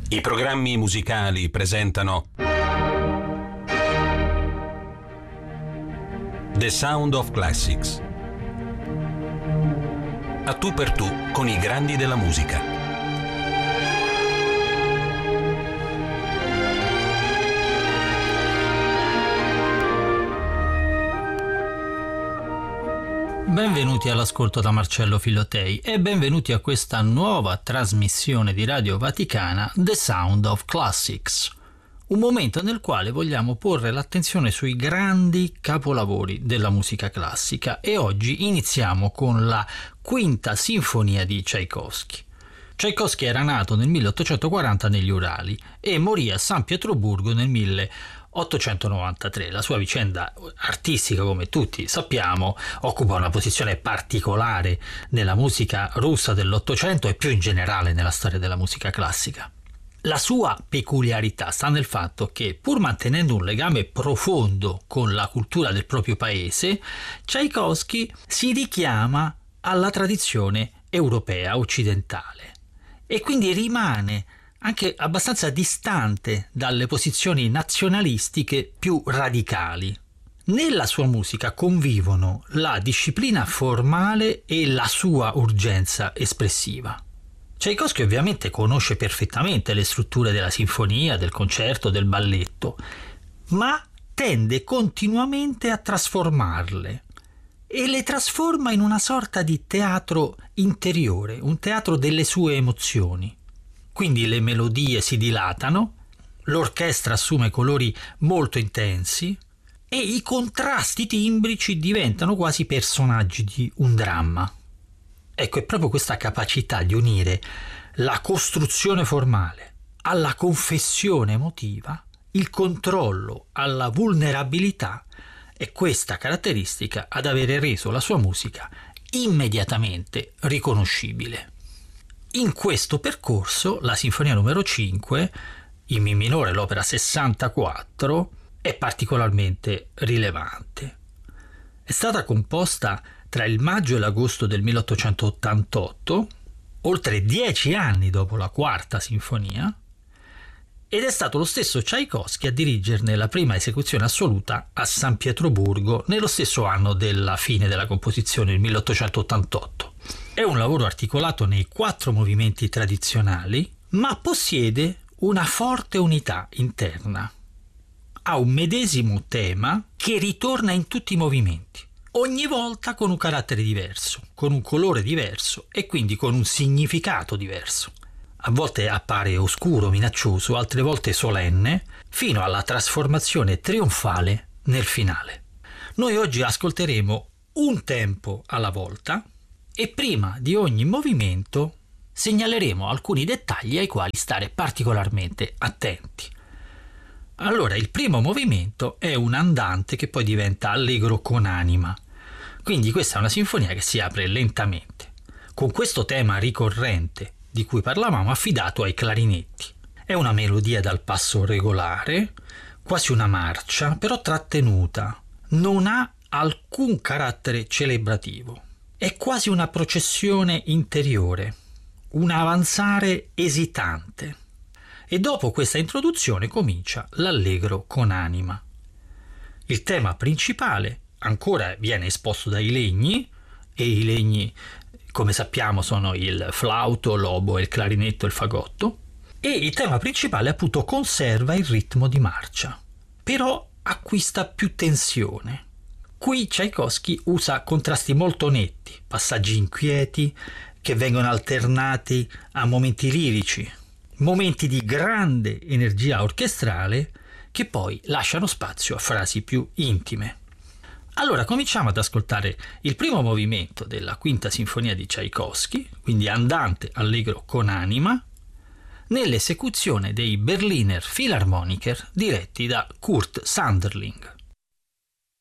I programmi musicali presentano The Sound of Classics. A tu per tu con i grandi della musica. Benvenuti all'ascolto da Marcello Filotei e benvenuti a questa nuova trasmissione di Radio Vaticana The Sound of Classics, un momento nel quale vogliamo porre l'attenzione sui grandi capolavori della musica classica e oggi iniziamo con la Quinta Sinfonia di Tchaikovsky. Tchaikovsky era nato nel 1840 negli Urali e morì a San Pietroburgo nel 1893. La sua vicenda artistica, come tutti sappiamo, occupa una posizione particolare nella musica russa dell'Ottocento e più in generale nella storia della musica classica. La sua peculiarità sta nel fatto che, pur mantenendo un legame profondo con la cultura del proprio paese, Tchaikovsky si richiama alla tradizione europea occidentale e quindi rimane anche abbastanza distante dalle posizioni nazionalistiche più radicali. Nella sua musica convivono la disciplina formale e la sua urgenza espressiva. Tchaikovsky ovviamente conosce perfettamente le strutture della sinfonia, del concerto, del balletto, ma tende continuamente a trasformarle e le trasforma in una sorta di teatro interiore, un teatro delle sue emozioni. Quindi le melodie si dilatano, l'orchestra assume colori molto intensi e i contrasti timbrici diventano quasi personaggi di un dramma. Ecco, è proprio questa capacità di unire la costruzione formale alla confessione emotiva, il controllo alla vulnerabilità, è questa caratteristica ad avere reso la sua musica immediatamente riconoscibile. In questo percorso la Sinfonia numero 5, in Mi minore, l'opera 64, è particolarmente rilevante. È stata composta tra il maggio e l'agosto del 1888, oltre 10 anni dopo la quarta sinfonia, ed è stato lo stesso Tchaikovsky a dirigerne la prima esecuzione assoluta a San Pietroburgo nello stesso anno della fine della composizione, il 1888. È un lavoro articolato nei 4 movimenti tradizionali, ma possiede una forte unità interna. Ha un medesimo tema che ritorna in tutti i movimenti, ogni volta con un carattere diverso, con un colore diverso e quindi con un significato diverso. A volte appare oscuro, minaccioso, altre volte solenne, fino alla trasformazione trionfale nel finale. Noi oggi ascolteremo un tempo alla volta e prima di ogni movimento segnaleremo alcuni dettagli ai quali stare particolarmente attenti. Allora, il primo movimento è un andante che poi diventa allegro con anima. Quindi questa è una sinfonia che si apre lentamente, con questo tema ricorrente di cui parlavamo affidato ai clarinetti. È una melodia dal passo regolare, quasi una marcia, però trattenuta. Non ha alcun carattere celebrativo. È quasi una processione interiore, un avanzare esitante. E dopo questa introduzione comincia l'allegro con anima. Il tema principale ancora viene esposto dai legni, e i legni, come sappiamo, sono il flauto, l'oboe, il clarinetto e il fagotto, e il tema principale appunto conserva il ritmo di marcia, però acquista più tensione. Qui Tchaikovsky usa contrasti molto netti, passaggi inquieti che vengono alternati a momenti lirici, momenti di grande energia orchestrale che poi lasciano spazio a frasi più intime. Allora cominciamo ad ascoltare il primo movimento della Quinta Sinfonia di Tchaikovsky, quindi andante allegro con anima, nell'esecuzione dei Berliner Philharmoniker diretti da Kurt Sanderling.